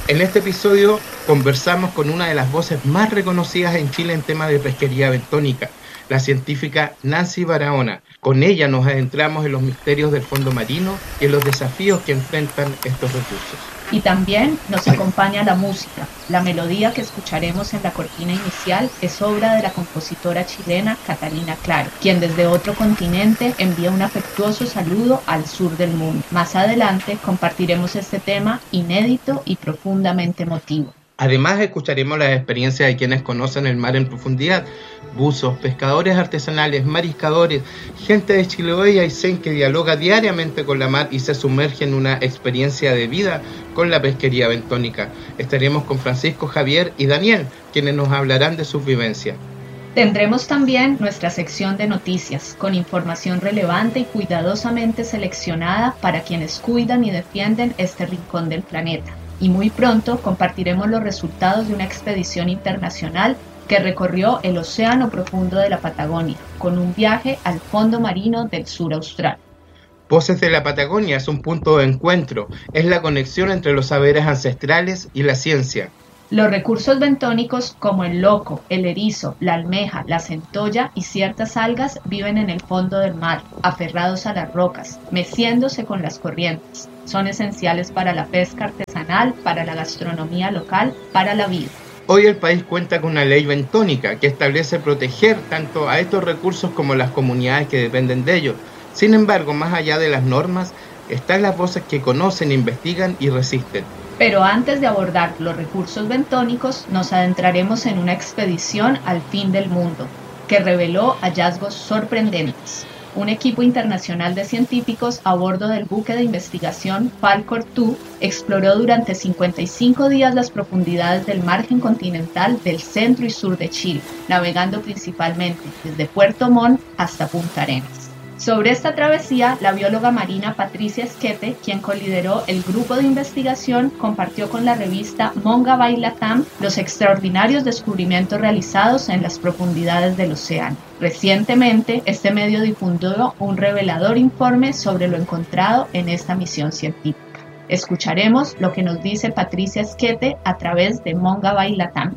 En este episodio conversamos con una de las voces más reconocidas en Chile en temas de pesquería bentónica, la científica Nancy Barahona. Con ella nos adentramos en los misterios del fondo marino y en los desafíos que enfrentan estos recursos. Y también nos acompaña la música. La melodía que escucharemos en la cortina inicial es obra de la compositora chilena Catalina Claro, quien desde otro continente envía un afectuoso saludo al sur del mundo. Más adelante compartiremos este tema inédito y profundamente emotivo. Además, escucharemos las experiencias de quienes conocen el mar en profundidad: buzos, pescadores artesanales, mariscadores, gente de Chiloé y Aysén que dialoga diariamente con la mar y se sumerge en una experiencia de vida con la pesquería bentónica. Estaremos con Francisco, Javier y Daniel, quienes nos hablarán de sus vivencias. Tendremos también nuestra sección de noticias, con información relevante y cuidadosamente seleccionada para quienes cuidan y defienden este rincón del planeta. Y muy pronto compartiremos los resultados de una expedición internacional que recorrió el océano profundo de la Patagonia, con un viaje al fondo marino del sur austral. Voces de la Patagonia es un punto de encuentro, es la conexión entre los saberes ancestrales y la ciencia. Los recursos bentónicos como el loco, el erizo, la almeja, la centolla y ciertas algas viven en el fondo del mar, aferrados a las rocas, meciéndose con las corrientes. Son esenciales para la pesca artesanal, para la gastronomía local, para la vida. Hoy el país cuenta con una ley bentónica que establece proteger tanto a estos recursos como a las comunidades que dependen de ellos. Sin embargo, más allá de las normas, están las voces que conocen, investigan y resisten. Pero antes de abordar los recursos bentónicos, nos adentraremos en una expedición al fin del mundo, que reveló hallazgos sorprendentes. Un equipo internacional de científicos a bordo del buque de investigación Falkor 2 exploró durante 55 días las profundidades del margen continental del centro y sur de Chile, navegando principalmente desde Puerto Montt hasta Punta Arenas. Sobre esta travesía, la bióloga marina Patricia Esquete, quien colideró el grupo de investigación, compartió con la revista Mongabay Latam los extraordinarios descubrimientos realizados en las profundidades del océano. Recientemente, este medio difundió un revelador informe sobre lo encontrado en esta misión científica. Escucharemos lo que nos dice Patricia Esquete a través de Mongabay Latam.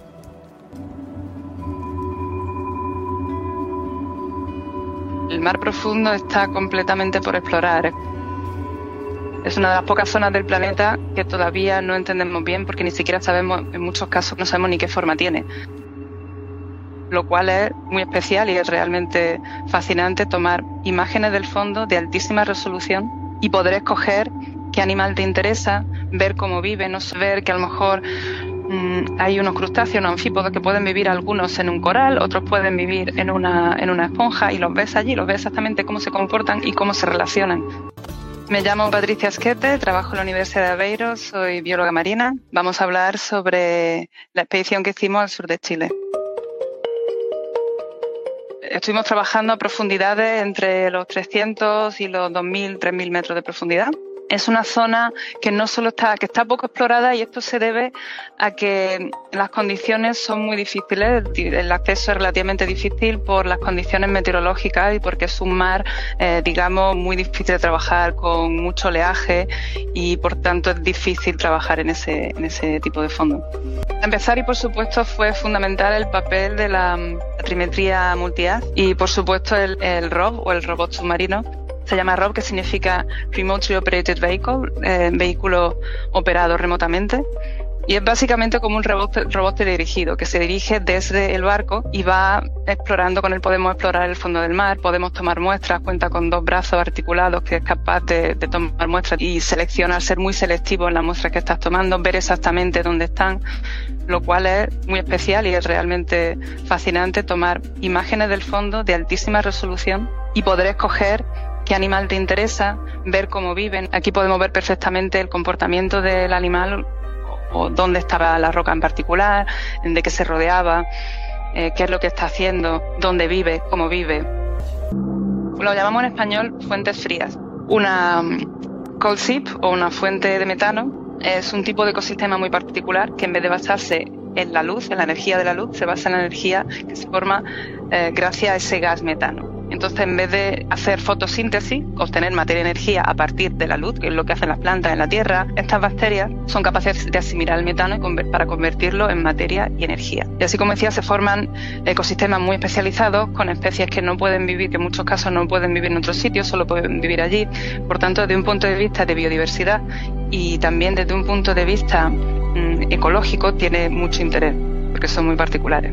El mar profundo está completamente por explorar. Es una de las pocas zonas del planeta que todavía no entendemos bien porque ni siquiera sabemos, en muchos casos no sabemos ni qué forma tiene. Lo cual es muy especial y es realmente fascinante tomar imágenes del fondo de altísima resolución y poder escoger qué animal te interesa, ver cómo vive, no ver que a lo mejor hay unos crustáceos, unos anfípodos que pueden vivir algunos en un coral, otros pueden vivir en una esponja y los ves allí, los ves exactamente cómo se comportan y cómo se relacionan. Me llamo Patricia Esquete, trabajo en la Universidad de Aveiro, soy bióloga marina. Vamos a hablar sobre la expedición que hicimos al sur de Chile. Estuvimos trabajando a profundidades entre los 300 y los 2.000, 3.000 metros de profundidad. Es una zona que no solo que está poco explorada, y esto se debe a que las condiciones son muy difíciles. El acceso es relativamente difícil por las condiciones meteorológicas y porque es un mar, digamos, muy difícil de trabajar, con mucho oleaje, y por tanto es difícil trabajar en ese tipo de fondo. Para empezar, y por supuesto, fue fundamental el papel de la trimetría multihaz y por supuesto el ROV o el robot submarino. Se llama ROV, que significa Remotely Operated Vehicle, vehículo operado remotamente. Y es básicamente como un robot teledirigido que se dirige desde el barco y va explorando. Con él podemos explorar el fondo del mar, podemos tomar muestras, cuenta con 2 brazos articulados que es capaz de tomar muestras y seleccionar, ser muy selectivo en las muestras que estás tomando, ver exactamente dónde están, lo cual es muy especial y es realmente fascinante tomar imágenes del fondo de altísima resolución y poder escoger qué animal te interesa, ver cómo viven. Aquí podemos ver perfectamente el comportamiento del animal o dónde estaba la roca en particular, de qué se rodeaba, qué es lo que está haciendo, dónde vive, cómo vive. Lo llamamos en español fuentes frías. Una cold seep o una fuente de metano es un tipo de ecosistema muy particular que en vez de basarse en la luz, en la energía de la luz, se basa en la energía que se forma gracias a ese gas metano. Entonces, en vez de hacer fotosíntesis, obtener materia y energía a partir de la luz, que es lo que hacen las plantas en la Tierra, estas bacterias son capaces de asimilar el metano para convertirlo en materia y energía. Y así como decía, se forman ecosistemas muy especializados con especies que no pueden vivir, que en muchos casos no pueden vivir en otros sitios, solo pueden vivir allí. Por tanto, desde un punto de vista de biodiversidad y también desde un punto de vista ecológico, tiene mucho interés, porque son muy particulares.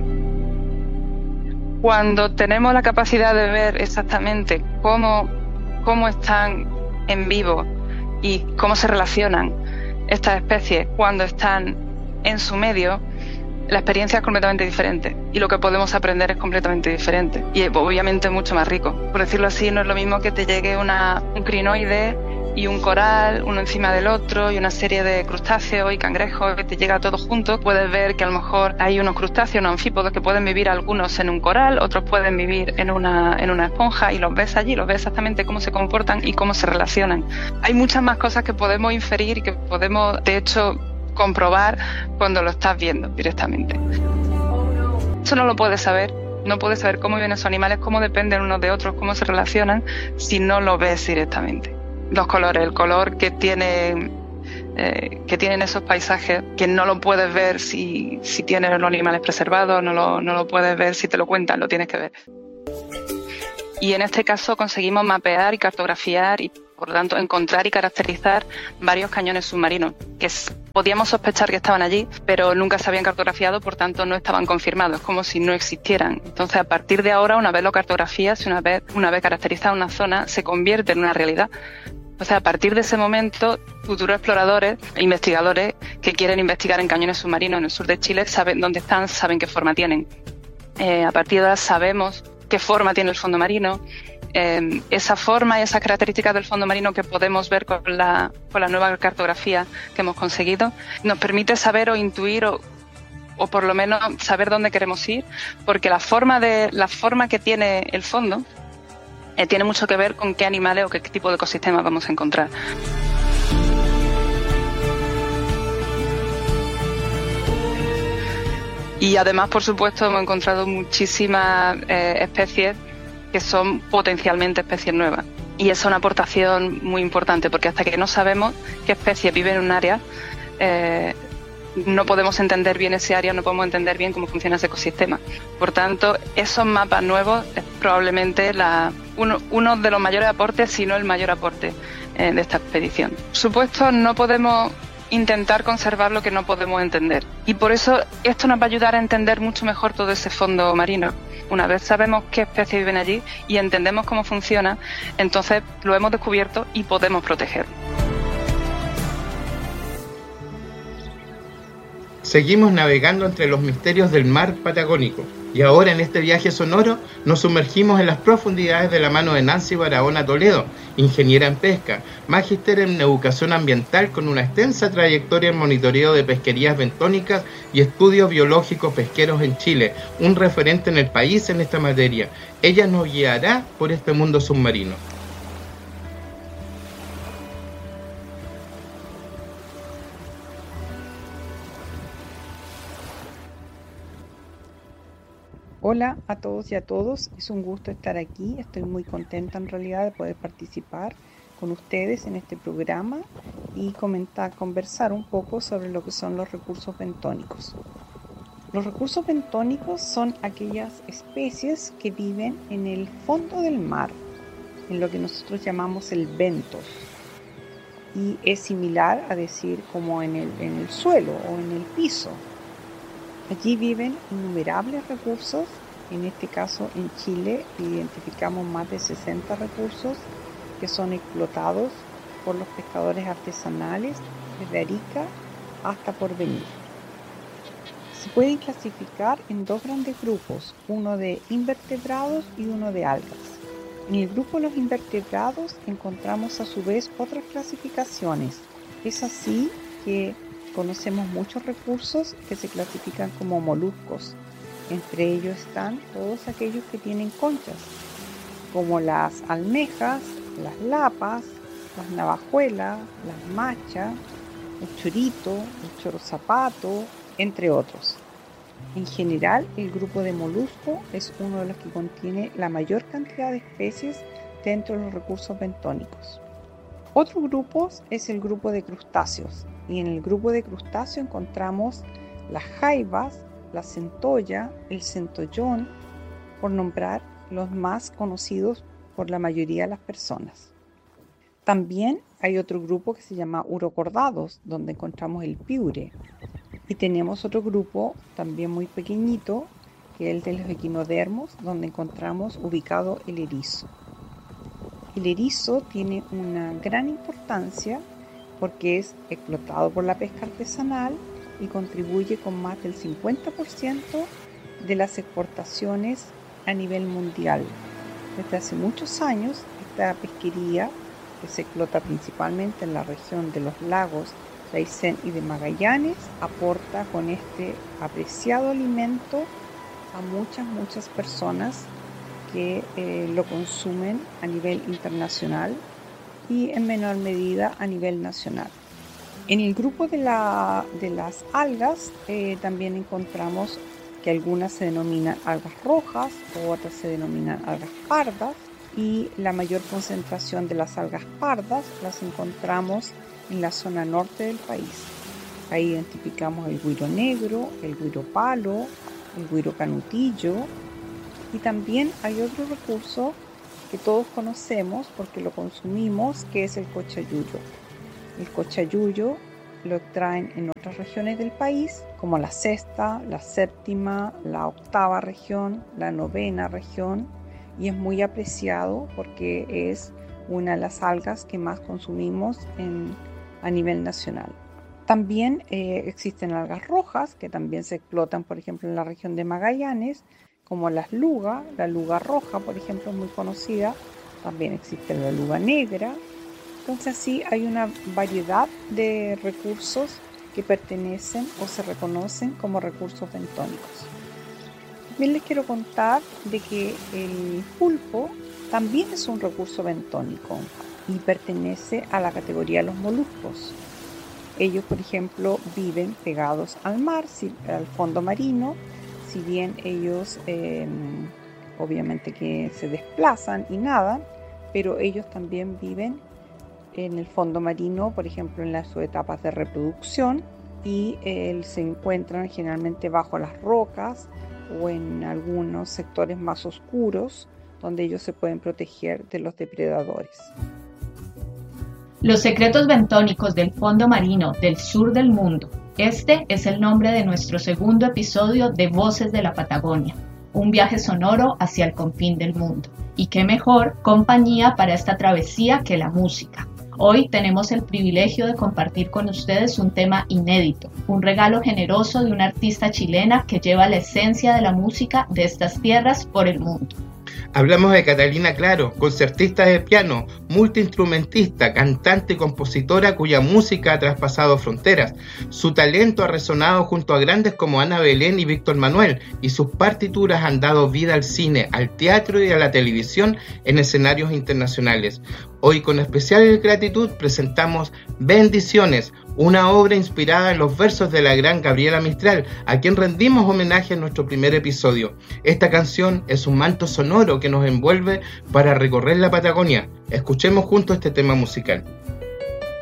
Cuando tenemos la capacidad de ver exactamente cómo están en vivo y cómo se relacionan estas especies cuando están en su medio, la experiencia es completamente diferente y lo que podemos aprender es completamente diferente y obviamente mucho más rico. Por decirlo así, no es lo mismo que te llegue un crinoide y un coral, uno encima del otro, y una serie de crustáceos y cangrejos que te llega todo junto. Puedes ver que a lo mejor hay unos crustáceos, unos anfípodos que pueden vivir algunos en un coral, otros pueden vivir en una esponja, y los ves allí, los ves exactamente cómo se comportan y cómo se relacionan. Hay muchas más cosas que podemos inferir y que podemos, de hecho, comprobar cuando lo estás viendo directamente. Eso no lo puedes saber. No puedes saber cómo viven esos animales, cómo dependen unos de otros, cómo se relacionan, si no lo ves directamente. Los colores, el color que tienen esos paisajes, que no lo puedes ver si tienes los animales preservados, no lo puedes ver si te lo cuentan, lo tienes que ver. Y en este caso conseguimos mapear y cartografiar y, por lo tanto, encontrar y caracterizar varios cañones submarinos que podíamos sospechar que estaban allí, pero nunca se habían cartografiado, por tanto no estaban confirmados, como si no existieran. Entonces, a partir de ahora, una vez lo cartografías, una vez caracterizada una zona, se convierte en una realidad. O sea, a partir de ese momento, futuros exploradores e investigadores que quieren investigar en cañones submarinos en el sur de Chile saben dónde están, saben qué forma tienen. A partir de ahora sabemos qué forma tiene el fondo marino. Esa forma y esas características del fondo marino que podemos ver con la nueva cartografía que hemos conseguido nos permite saber o intuir o por lo menos saber dónde queremos ir, porque la forma que tiene el fondo tiene mucho que ver con qué animales o qué tipo de ecosistemas vamos a encontrar. Y además, por supuesto, hemos encontrado muchísimas especies que son potencialmente especies nuevas. Y esa es una aportación muy importante, porque hasta que no sabemos qué especies viven en un área, no podemos entender bien ese área, no podemos entender bien cómo funciona ese ecosistema. Por tanto, esos mapas nuevos es probablemente uno de los mayores aportes, si no el mayor aporte de esta expedición. Por supuesto, no podemos intentar conservar lo que no podemos entender. Y por eso esto nos va a ayudar a entender mucho mejor todo ese fondo marino. Una vez sabemos qué especies viven allí y entendemos cómo funciona, entonces lo hemos descubierto y podemos protegerlo. Seguimos navegando entre los misterios del mar patagónico y ahora en este viaje sonoro nos sumergimos en las profundidades de la mano de Nancy Barahona Toledo, ingeniera en pesca, magíster en educación ambiental con una extensa trayectoria en monitoreo de pesquerías bentónicas y estudios biológicos pesqueros en Chile, un referente en el país en esta materia. Ella nos guiará por este mundo submarino. Hola a todos y a todos, es un gusto estar aquí, estoy muy contenta en realidad de poder participar con ustedes en este programa y conversar un poco sobre lo que son los recursos bentónicos. Los recursos bentónicos son aquellas especies que viven en el fondo del mar, en lo que nosotros llamamos el bentos, y es similar a decir como en el suelo o en el piso. Allí viven innumerables recursos, en este caso en Chile identificamos más de 60 recursos que son explotados por los pescadores artesanales desde Arica hasta Porvenir. Se pueden clasificar en dos grandes grupos, uno de invertebrados y uno de algas. En el grupo de los invertebrados encontramos a su vez otras clasificaciones. Es así que conocemos muchos recursos que se clasifican como moluscos. Entre ellos están todos aquellos que tienen conchas, como las almejas, las lapas, las navajuelas, las machas, el chorito, el chorozapato, entre otros. En general, el grupo de molusco es uno de los que contiene la mayor cantidad de especies dentro de los recursos bentónicos. Otro grupo es el grupo de crustáceos, y en el grupo de crustáceos encontramos las jaivas, la centolla, el centollón, por nombrar los más conocidos por la mayoría de las personas. También hay otro grupo que se llama urocordados, donde encontramos el piure. Y tenemos otro grupo también muy pequeñito, que es el de los equinodermos, donde encontramos ubicado el erizo. El erizo tiene una gran importancia porque es explotado por la pesca artesanal y contribuye con más del 50% de las exportaciones a nivel mundial. Desde hace muchos años, esta pesquería, que se explota principalmente en la región de los lagos de Aysén y de Magallanes, aporta con este apreciado alimento a muchas personas que lo consumen a nivel internacional y en menor medida a nivel nacional. En el grupo de las algas también encontramos que algunas se denominan algas rojas o otras se denominan algas pardas, y la mayor concentración de las algas pardas las encontramos en la zona norte del país. Ahí identificamos el güiro negro, el güiro palo, el güiro canutillo, y también hay otro recurso que todos conocemos porque lo consumimos, que es el cochayuyo. El cochayuyo lo extraen en otras regiones del país, como la sexta, la séptima, la octava región, la novena región, y es muy apreciado porque es una de las algas que más consumimos a nivel nacional. También existen algas rojas que también se explotan, por ejemplo, en la región de Magallanes, como la luga roja, por ejemplo, es muy conocida. También existe la luga negra. Entonces sí, hay una variedad de recursos que pertenecen o se reconocen como recursos bentónicos. También les quiero contar de que el pulpo también es un recurso bentónico y pertenece a la categoría de los moluscos. Ellos, por ejemplo, viven pegados al mar, al fondo marino, si bien ellos obviamente que se desplazan y nadan, pero ellos también viven en el fondo marino, por ejemplo, en sus etapas de reproducción, y se encuentran generalmente bajo las rocas o en algunos sectores más oscuros, donde ellos se pueden proteger de los depredadores. Los secretos bentónicos del fondo marino del sur del mundo. Este es el nombre de nuestro segundo episodio de Voces de la Patagonia, un viaje sonoro hacia el confín del mundo. Y qué mejor compañía para esta travesía que la música. Hoy tenemos el privilegio de compartir con ustedes un tema inédito, un regalo generoso de una artista chilena que lleva la esencia de la música de estas tierras por el mundo. Hablamos de Catalina Claro, concertista de piano, multiinstrumentista, cantante y compositora cuya música ha traspasado fronteras. Su talento ha resonado junto a grandes como Ana Belén y Víctor Manuel, y sus partituras han dado vida al cine, al teatro y a la televisión en escenarios internacionales. Hoy, con especial gratitud, presentamos Bendiciones, una obra inspirada en los versos de la gran Gabriela Mistral, a quien rendimos homenaje en nuestro primer episodio. Esta canción es un manto sonoro que nos envuelve para recorrer la Patagonia. Escuchemos juntos este tema musical.